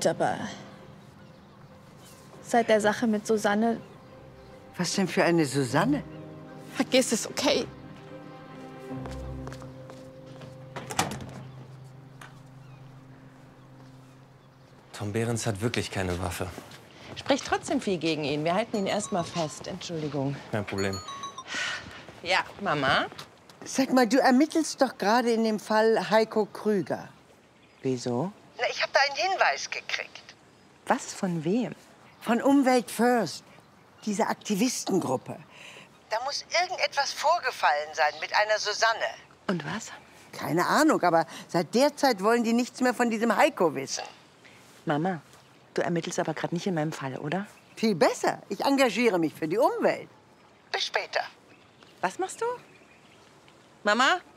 gut, aber seit der Sache mit Susanne... Was denn für eine Susanne? Vergiss es, okay? Tom Behrens hat wirklich keine Waffe. Spricht trotzdem viel gegen ihn. Wir halten ihn erst mal fest. Entschuldigung. Kein Problem. Ja, Mama? Sag mal, du ermittelst doch gerade in dem Fall Heiko Krüger. Wieso? Na, ich habe da einen Hinweis gekriegt. Was? Von wem? Von Umwelt First, diese Aktivistengruppe. Da muss irgendetwas vorgefallen sein mit einer Susanne. Und was? Keine Ahnung, aber seit der Zeit wollen die nichts mehr von diesem Heiko wissen. Mama, du ermittelst aber gerade nicht in meinem Fall, oder? Viel besser. Ich engagiere mich für die Umwelt. Bis später. Was machst du? Mama?